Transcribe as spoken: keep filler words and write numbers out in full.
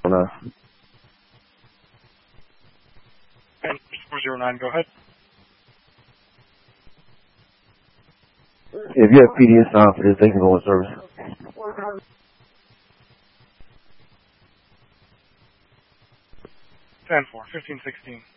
nine. And four zero nine, go ahead. If you have P D S on for this, they can go in service. ten four, fifteen sixteen.